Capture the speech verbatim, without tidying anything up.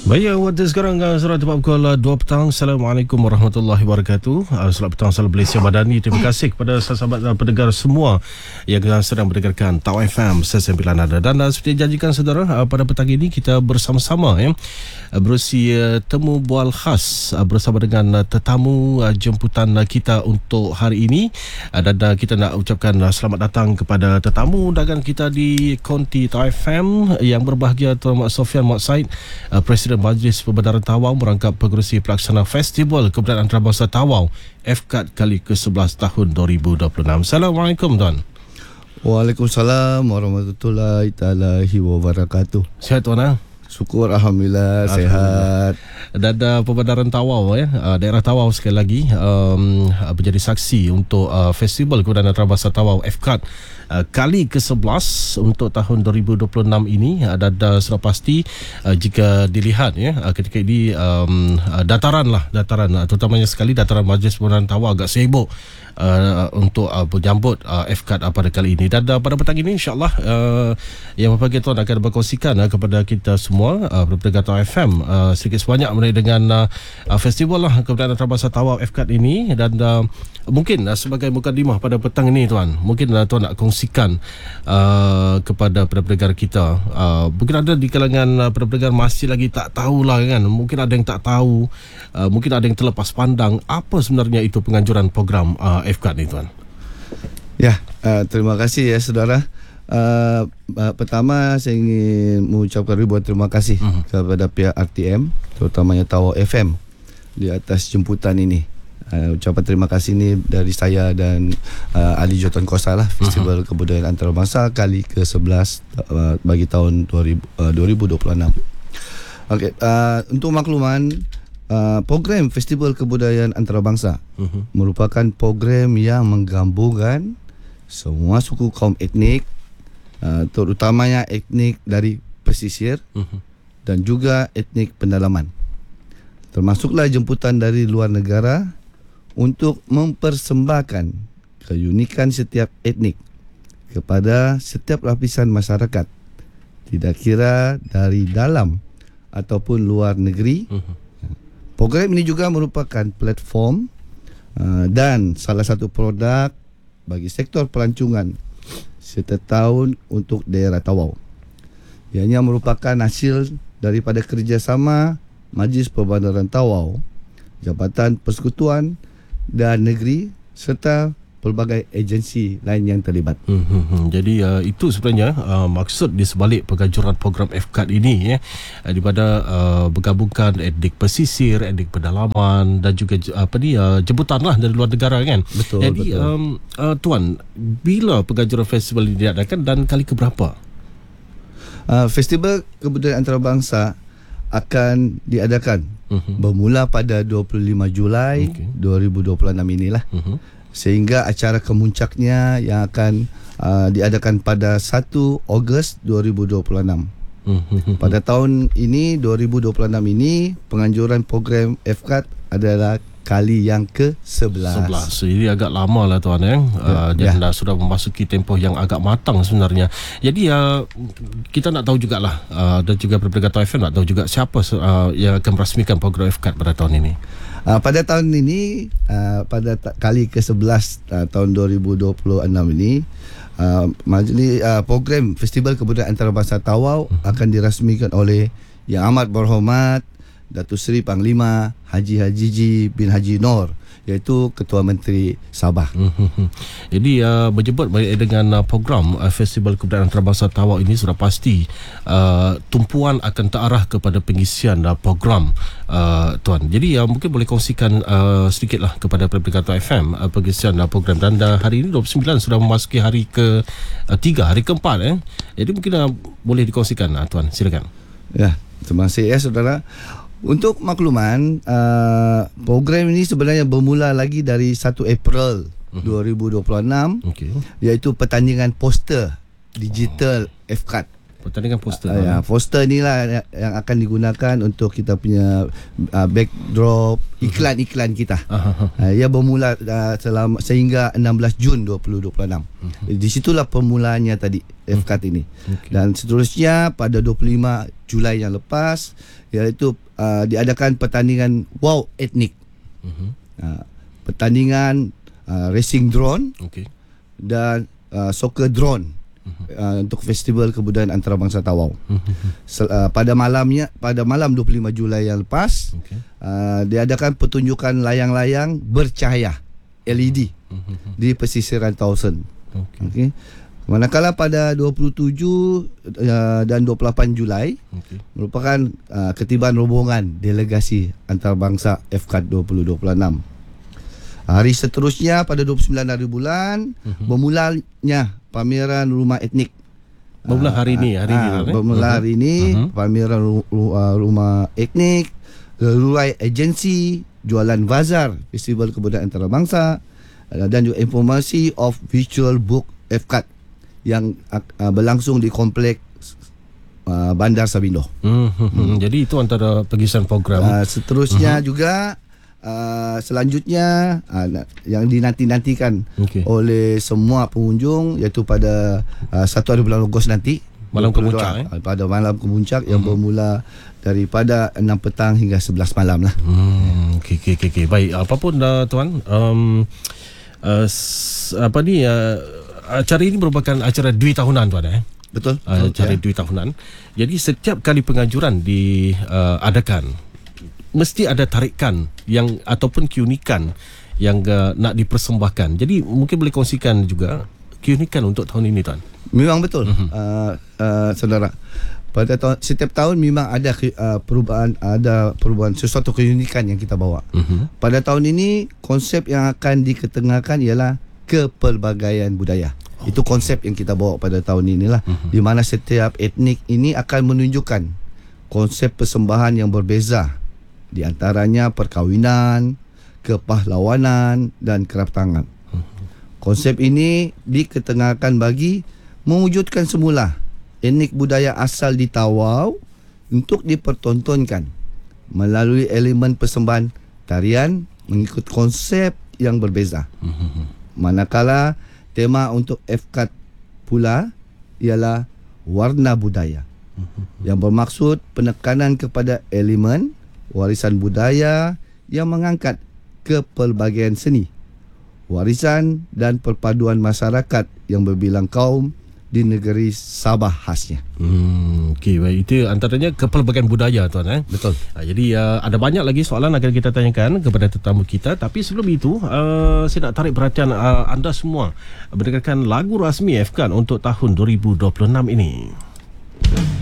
Baik, waktu sekarang surat tepat pukul dua petang. Assalamualaikum warahmatullahi wabarakatuh. Selamat petang, salam Malaysia Madani. Terima kasih kepada sahabat pendengar semua yang sedang mendengarkan Tau F M sembilan ada. Dan seperti janjikan saudara, pada petang ini kita bersama-sama ya berusi temu bual khas bersama dengan tetamu jemputan kita untuk hari ini. Dan kita nak ucapkan selamat datang kepada tetamu dagang kita di Konti Tau F M yang berbahagia Tuan Mak Sofian Mak Said, Presiden Majlis Perbendaharaan Tawau, merangkap pengerusi pelaksana Festival Kebudayaan Antarabangsa Tawau F C A D kali ke sebelas tahun dua ribu dua puluh enam. Assalamualaikum Tuan. Waalaikumsalam warahmatullahi taala wabarakatuh. Sihat Tuan ah? Syukur Alhamdulillah, Alhamdulillah. Sehat. Dan uh, Perbendaharaan Tawau ya, uh, daerah Tawau sekali lagi um, menjadi saksi untuk uh, Festival Kebudayaan Antarabangsa Tawau F C A D uh, kali ke sebelas untuk tahun dua ribu dua puluh enam ini. uh, Dan uh, sudah pasti uh, jika dilihat ya, uh, ketika ini um, uh, dataran lah, dataran uh, terutamanya sekali dataran Majlis Perbendaharaan Tawau agak sibuk Uh, untuk uh, menyambut uh, F C A D uh, pada kali ini. Dan uh, pada petang ini insyaAllah uh, yang berbahagia Tuan akan berkongsikan uh, kepada kita semua uh, pendengar Tau F M uh, sedikit sebanyak mengenai dengan uh, festival lah Kebudayaan Antarabangsa Tawau F C A D ini. Dan uh, mungkin uh, sebagai mukadimah pada petang ini Tuan, mungkin uh, Tuan nak kongsikan uh, kepada pendengar kita, uh, mungkin ada di kalangan uh, pendengar masih lagi tak tahulah kan, mungkin ada yang tak tahu, uh, mungkin ada yang terlepas pandang apa sebenarnya itu penganjuran program uh, F C A D ni Tuan. Ya, uh, terima kasih ya saudara. Uh, uh, pertama saya ingin mengucapkan ribuan terima kasih uh-huh. kepada pihak R T M, terutamanya Tawau F M di atas jemputan ini. Uh, ucapan terima kasih ini dari saya dan uh, ahli jawatan kuasa lah, Festival uh-huh. Kebudayaan Antarabangsa kali ke sebelas uh, bagi tahun dua ribu dua puluh enam. Okey, uh, untuk makluman, Uh, program Festival Kebudayaan Antarabangsa uh-huh. merupakan program yang menggabungkan semua suku kaum etnik, uh, terutamanya etnik dari pesisir uh-huh. dan juga etnik pendalaman. Termasuklah jemputan dari luar negara untuk mempersembahkan keunikan setiap etnik kepada setiap lapisan masyarakat, tidak kira dari dalam ataupun luar negeri. Uh-huh. Program ini juga merupakan platform uh, dan salah satu produk bagi sektor pelancongan setahun untuk daerah Tawau. Ianya merupakan hasil daripada kerjasama Majlis Perbendaharaan Tawau, Jabatan Persekutuan dan Negeri serta pelbagai agensi lain yang terlibat. Hmm, hmm, hmm. Jadi uh, itu sebenarnya uh, maksud di sebalik penganjuran program F C A D ini ya, uh, di mana uh, bergabungkan etnik pesisir, etnik pedalaman dan juga uh, apa ni uh, jemputan lah dari luar negara kan. Betul. Jadi betul. Um, uh, Tuan, bila penganjuran festival ini diadakan dan kali keberapa? Uh, Festival Kebudayaan Antarabangsa akan diadakan uh-huh. bermula pada dua puluh lima Julai okay. dua ribu dua puluh enam inilah. Uh-huh. Sehingga acara kemuncaknya yang akan uh, diadakan pada satu Ogos dua ribu dua puluh enam. Pada tahun ini dua ribu dua puluh enam ini penganjuran program F C A D adalah kali yang ke sebelas. sebelas. Jadi agak lama lah Tuan eh. Uh, ya. Dan sudah memasuki tempoh yang agak matang sebenarnya. Jadi uh, kita nak tahu jugalah uh, dan juga pendengar Tau F M nak tahu juga siapa uh, yang akan merasmikan program F C A D pada tahun ini. Uh, pada tahun ini uh, pada ta- kali ke sebelas uh, tahun dua ribu dua puluh enam ini uh, majlis uh, program Festival Kebudayaan Antarabangsa Tawau uh-huh. akan dirasmikan oleh Yang Amat Berhormat Datuk Seri Panglima Haji Hajiji bin Haji Nor, iaitu Ketua Menteri Sabah. Mm-hmm. Jadi uh, berjemput dengan uh, program uh, Festival Kebudayaan Antarabangsa Tawau ini sudah pasti uh, tumpuan akan terarah kepada pengisian uh, program uh, Tuan. Jadi uh, mungkin boleh kongsikan uh, sedikitlah kepada pendengar Tau F M uh, pengisian uh, program. Dan uh, hari ini dua puluh sembilan sudah memasuki hari ke uh, tiga, hari keempat eh. Jadi mungkin uh, boleh dikongsikan uh, Tuan, silakan. Ya, terima kasih ya saudara. Untuk makluman, uh, program ini sebenarnya bermula lagi dari satu April uh-huh. dua ribu dua puluh enam, okay. iaitu pertandingan poster digital oh. F C A D. pertandingan poster. Uh, ya, poster ni lah yang akan digunakan untuk kita punya uh, backdrop iklan-iklan kita. Uh, ia bermula uh, selama sehingga enam belas Jun dua ribu dua puluh enam. Uh-huh. Di situlah permulaannya tadi F C A T ini. Okay. Dan seterusnya pada dua puluh lima Julai yang lepas, iaitu uh, diadakan pertandingan Wow Etnik. Uh-huh. Uh, pertandingan uh, racing drone. Okay. Dan uh, soccer drone. Uh, untuk festival kebudayaan antarabangsa Tawau. Sel, uh, pada malamnya pada malam dua puluh lima Julai yang lepas, okay. uh, diadakan pertunjukan layang-layang bercahaya L E D di pesisiran Towson. Okay. Okay. Manakala pada dua puluh tujuh uh, dan dua puluh lapan Julai, okay. merupakan uh, ketibaan rombongan delegasi antarabangsa F C A T dua ribu dua puluh enam. Hari seterusnya pada dua puluh sembilan hari bulan, uh-huh. bermulanya pameran rumah etnik. Bermula hari ini, hari ini. Uh, bermula hari ini uh-huh. pameran ru- ru- uh, rumah etnik, Rurai Agensi, jualan bazar, festival kebudayaan antarabangsa, uh, dan juga informasi of virtual book F C A T yang uh, berlangsung di kompleks uh, Bandar Sabindo. Uh-huh. Hmm. Jadi itu antara pergisan program. Uh, seterusnya uh-huh. juga Uh, selanjutnya uh, yang dinanti-nantikan okay. oleh semua pengunjung, iaitu pada uh, satu hari bulan Ogos nanti, malam kemuncak eh? pada malam kemuncak hmm. yang bermula daripada enam petang hingga sebelas malam lah. Hmm, okey okey okey. Baik, apapun uh, tuan, um, uh, s- apa ni uh, acara ini merupakan acara dua tahunan tuan eh. Betul. Uh, acara ya. dua tahunan. Jadi setiap kali penganjuran diadakan uh, mesti ada tarikan yang ataupun keunikan yang uh, nak dipersembahkan. Jadi mungkin boleh kongsikan juga keunikan untuk tahun ini tuan. Memang betul. Uh-huh. Uh, uh, saudara. Pada tahun, setiap tahun memang ada uh, perubahan, ada perubahan sesuatu keunikan yang kita bawa. Uh-huh. Pada tahun ini konsep yang akan diketengahkan ialah kepelbagaian budaya. Oh. Itu konsep yang kita bawa pada tahun inilah, uh-huh. di mana setiap etnik ini akan menunjukkan konsep persembahan yang berbeza. Di antaranya perkahwinan, kepahlawanan dan kerapatangan. Konsep ini diketengahkan bagi mewujudkan semula etnik budaya asal di Tawau untuk dipertontonkan melalui elemen persembahan tarian mengikut konsep yang berbeza. Manakala tema untuk F C A T pula ialah warna budaya, yang bermaksud penekanan kepada elemen warisan budaya yang mengangkat kepelbagaian seni, warisan dan perpaduan masyarakat yang berbilang kaum di negeri Sabah khasnya. Hmm, okey, baik. Itu antaranya kepelbagaian budaya tuan eh. Betul. Ha, jadi uh, ada banyak lagi soalan akan kita tanyakan kepada tetamu kita, tapi sebelum itu uh, saya nak tarik perhatian uh, anda semua mendengarkan lagu rasmi F C A T untuk tahun dua ribu dua puluh enam ini.